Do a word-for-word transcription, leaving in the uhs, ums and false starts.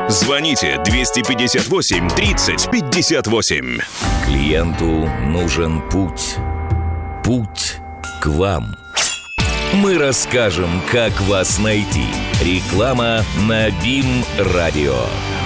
Звоните двести пятьдесят восемь тридцать пятьдесят восемь. Клиенту нужен путь. Путь к вам. Мы расскажем, как вас найти. Реклама на БИМ-радио.